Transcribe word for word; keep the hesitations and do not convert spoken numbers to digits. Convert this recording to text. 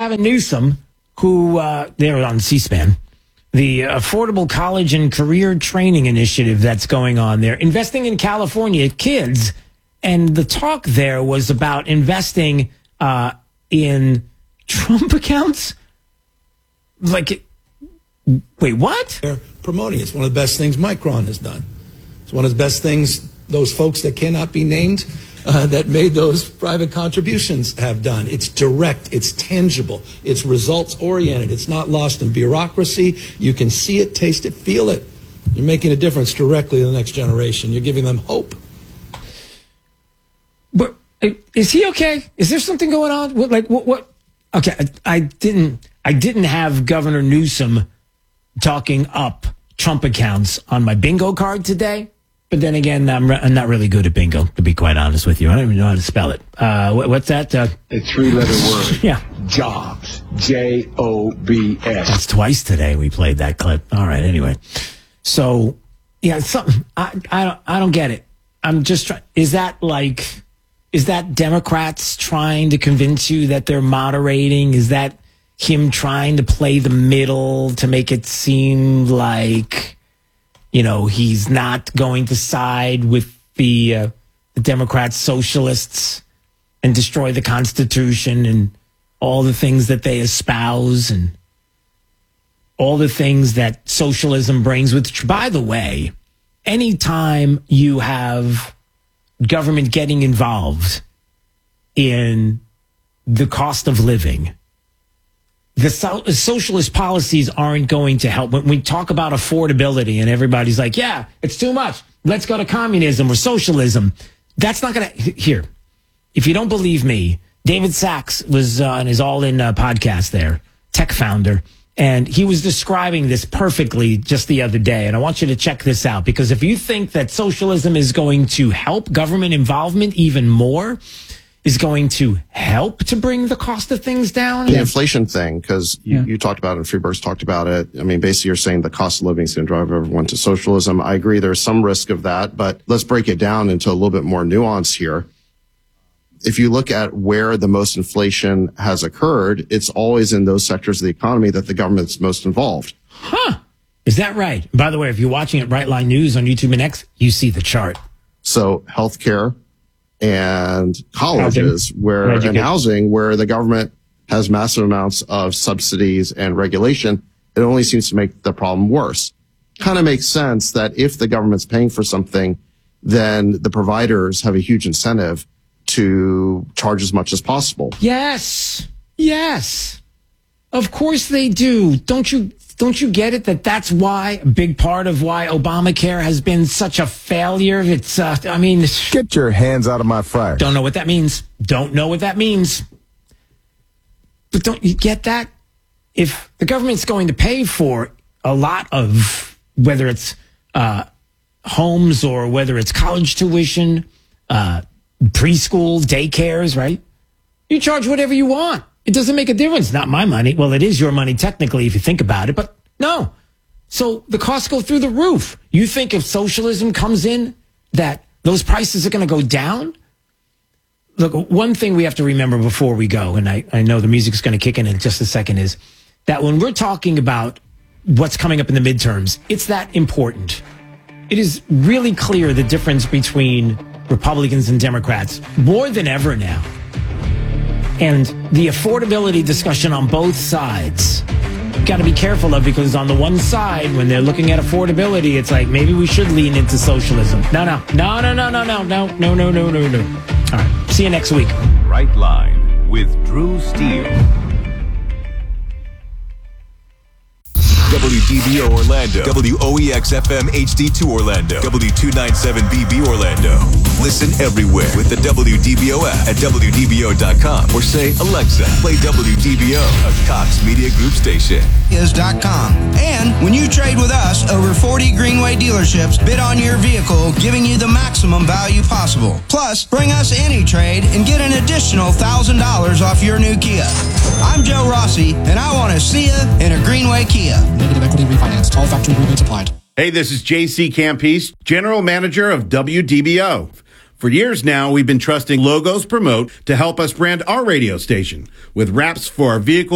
Gavin Newsom, who uh, they're on C-SPAN, the Affordable College and Career Training Initiative that's going on there, investing in California kids. And the talk there was about investing uh, in Trump accounts. Like, wait, what? They're promoting it. It's one of the best things Micron has done. It's one of the best things those folks that cannot be named uh, that made those private contributions have done. It's direct. It's tangible. It's results-oriented. It's not lost in bureaucracy. You can see it, taste it, feel it. You're making a difference directly to the next generation. You're giving them hope. But is he okay? Is there something going on? What, like what? What? Okay, I, I didn't. I didn't have Governor Newsom talking up Trump accounts on my bingo card today. But then again, I'm, re- I'm not really good at bingo, to be quite honest with you. I don't even know how to spell it. Uh, what, what's that? Uh, a three-letter word. Yeah. Jobs. J O B S. That's twice today we played that clip. All right, anyway. So, yeah, something. I, I, don't, I don't get it. I'm just trying. Is that like, is that Democrats trying to convince you that they're moderating? Is that him trying to play the middle to make it seem like, you know, he's not going to side with the, uh, the Democrats, socialists, and destroy the Constitution and all the things that they espouse and all the things that socialism brings with. By the way, anytime you have government getting involved in the cost of living, the so- socialist policies aren't going to help. When we talk about affordability and everybody's like, yeah, it's too much. Let's go to communism or socialism. That's not going to... Here, if you don't believe me, David Sachs was on his All In uh, podcast there, tech founder, and he was describing this perfectly just the other day. And I want you to check this out, because if you think that socialism is going to help government involvement even more, is going to help to bring the cost of things down. The inflation thing, because you, yeah. you talked about it, Freeberg's talked about it. I mean, basically you're saying the cost of living is going to drive everyone to socialism. I agree there's some risk of that, but let's break it down into a little bit more nuance here. If you look at where the most inflation has occurred, it's always in those sectors of the economy that the government's most involved. Huh. Is that right? By the way, if you're watching at Right Line News on YouTube and X, you see the chart. So healthcare and colleges housing. where and housing where the government has massive amounts of subsidies and regulation, it only seems to make the problem worse. Kind of makes sense that if the government's paying for something, then the providers have a huge incentive to charge as much as possible. Yes. Yes. Of course they do. Don't you Don't you get it that that's why, a big part of why Obamacare has been such a failure? It's, uh, I mean... Get your hands out of my fryer. Don't know what that means. Don't know what that means. But don't you get that? If the government's going to pay for a lot of, whether it's uh, homes or whether it's college tuition, uh, preschool, daycares, right? You charge whatever you want. It doesn't make a difference. Not my money. Well, it is your money technically if you think about it, but no. So the costs go through the roof. You think if socialism comes in that those prices are going to go down? Look, one thing we have to remember before we go, and I, I know the music's going to kick in in just a second, is that when we're talking about what's coming up in the midterms, it's that important. It is really clear the difference between Republicans and Democrats more than ever now. And the affordability discussion on both sides, got to be careful of, because on the one side, when they're looking at affordability, it's like, maybe we should lean into socialism. No, no, no, no, no, no, no, no, no, no, no, no, no. All right. See you next week. Right Line with Drew Steele. W D B O Orlando, W O E X F M H D two Orlando, W two ninety-seven B B Orlando. Listen everywhere with the W D B O app at W D B O dot com or say, Alexa, play W D B O, a Cox Media Group station. Is dot com. And when you trade with us, over forty Greenway dealerships bid on your vehicle, giving you the maximum value possible. Plus, bring us any trade and get an additional one thousand dollars off your new Kia. I'm Joe Rossi, and I want to see you in a Greenway Kia. Negative equity refinance. All factory rebates applied. Hey, this is J C Campese, General Manager of W D B O. For years now, we've been trusting Logos Promote to help us brand our radio station with wraps for our vehicle